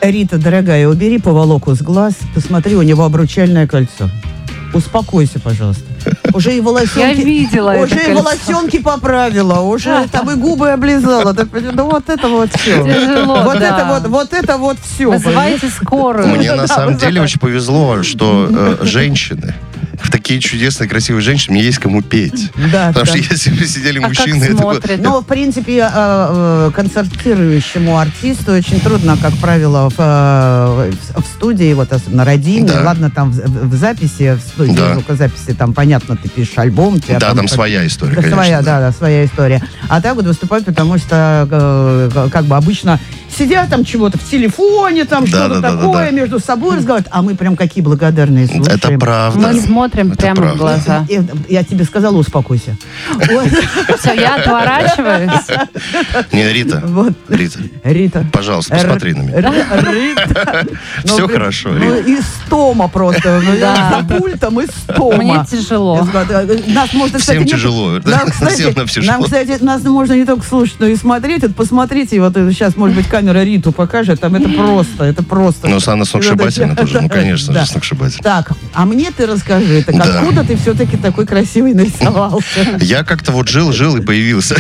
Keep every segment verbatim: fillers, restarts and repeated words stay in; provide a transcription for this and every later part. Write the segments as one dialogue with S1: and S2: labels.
S1: Рита, дорогая, убери поволоку с глаз, посмотри, у него обручальное кольцо. Успокойся, пожалуйста. Уже и волосенки...
S2: Я видела
S1: Уже
S2: это
S1: и
S2: кольцо.
S1: волосенки поправила, уже там и губы облизала. Да, ну вот это вот все.
S2: Тяжело,
S1: Вот
S2: да.
S1: это вот, вот это вот все.
S2: Вызывайте скорую.
S3: Мне
S1: Да,
S3: на самом
S1: вызывай.
S3: деле очень повезло, что э, женщины, такие чудесные, красивые женщины, мне есть кому петь.
S1: Да,
S3: Потому
S1: да.
S3: что если бы сидели
S2: А как
S3: мужчины... это бы-
S2: смотрят?
S1: Ну, в принципе, э, э, концертирующему артисту очень трудно, как правило, в, э, в- в студии, вот особенно родине,
S3: Да.
S1: ладно, там в, в записи, в студии
S3: Да.
S1: звукозаписи, там, понятно, ты пишешь альбом. тебя
S3: Да, там
S1: как-
S3: своя история,
S1: Да,
S3: конечно.
S1: своя,
S3: да.
S1: да, да, своя история. А так вот выступать, потому что э, как бы обычно сидят там чего-то в телефоне, там
S3: Да,
S1: что-то
S3: да, да,
S1: такое,
S3: да, да.
S1: между собой разговаривают, а мы прям какие благодарные слушаем.
S3: Это правда.
S2: Мы смотрим
S3: Это
S2: прямо в
S3: правда.
S2: глаза.
S1: Я, я тебе сказала, успокойся. Вот.
S2: Все, я отворачиваюсь.
S3: Не, Рита,
S1: Вот.
S3: Рита,
S1: Рита.
S3: пожалуйста, посмотри на меня.
S1: Р- Рита.
S3: Всё
S1: Ну,
S3: хорошо,
S1: ну,
S3: Рита.
S1: и стома просто. Ну,
S2: Да.
S1: За пультом и стома.
S2: Мне тяжело.
S1: Нас можно, кстати,
S3: Всем
S1: не-
S3: тяжело.
S1: Нам, кстати,
S3: Всем нам тяжело.
S1: нам, кстати, нас можно не только слушать, но и смотреть. Вот посмотрите, вот сейчас, может быть, камера Риту покажет. Там это просто, это просто.
S3: Ну, Санна сногсшибательна тоже. Ну, конечно
S1: Да.
S3: же, сногсшибательна.
S1: Так, а мне ты расскажи, так
S3: Да.
S1: откуда ты все-таки такой красивый нарисовался?
S3: Я как-то вот жил-жил и появился.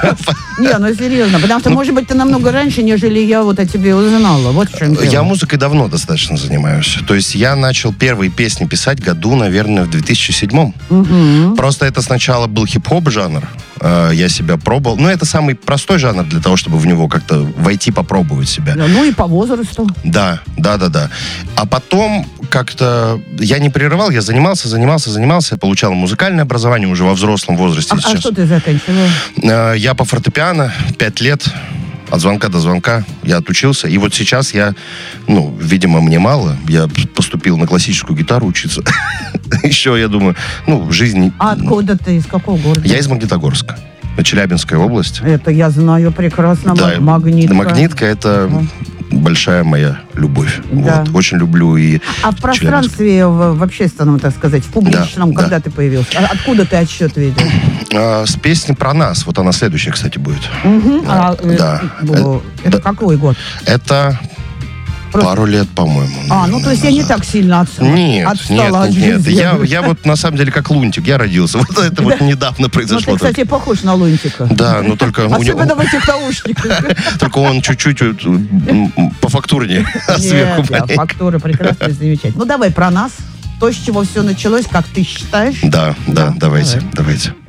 S1: Не, ну серьезно, потому что, может быть, ты намного раньше, нежели я вот о тебе узнала. Вот в чем дело.
S3: Я музыкой давно достаточно занимаюсь. То есть я начал первые песни писать году, наверное, в две тысячи седьмом. Просто это сначала был хип-хоп жанр. Э, Я себя пробовал. Ну, это самый простой жанр для того, чтобы в него как-то войти, попробовать себя.
S1: Ну и по возрасту.
S3: Да, да, да, да. А потом как-то я не прерывал, я занимался, занимался, занимался, получал музыкальное образование уже во взрослом возрасте
S1: А, а
S3: сейчас.
S1: что ты заканчивал?
S3: Э, Я по фортепиано пять лет, от звонка до звонка, я отучился. И вот сейчас я, ну, видимо, мне мало. Я поступил на классическую гитару учиться. Еще, я думаю, ну, в жизни...
S1: А откуда ты, из какого города?
S3: Я из Магнитогорска, Челябинская область.
S1: Это я знаю прекрасно.
S3: Да,
S1: Магнитка.
S3: Магнитка — это большая моя любовь.
S1: Да.
S3: Вот. Очень люблю и
S1: А в пространстве, в, в общественном, так сказать, в публичном,
S3: Да,
S1: когда
S3: да.
S1: ты появился? А откуда ты отсчет ведешь?
S3: А, с песней про нас. Вот она следующая, кстати, будет.
S1: Мгм. А, э,
S3: да.
S1: э, Это
S3: Да.
S1: какой год?
S3: Это
S1: Просто-
S3: пару лет, по-моему.
S1: А, ну то есть я не
S3: назад.
S1: так сильно отс-
S3: Нет,
S1: отстала
S3: нет,
S1: от
S3: нет, нет.
S1: жизни.
S3: Я, я вот на самом деле как лунтик. Я родился. Вот это вот недавно
S1: Ну
S3: произошло.
S1: ты, кстати, похож на Лунтика.
S3: Да, но только у него,
S1: Особенно в этих наушниках.
S3: только он чуть-чуть вот, м, м, пофактурнее, а сверху
S1: Нет, да,
S3: маленький.
S1: фактура прекрасная, замечательная. Ну давай про нас. То, с чего все началось, как ты считаешь?
S3: Да, да,
S1: Да,
S3: давайте,
S1: давай.
S3: давайте.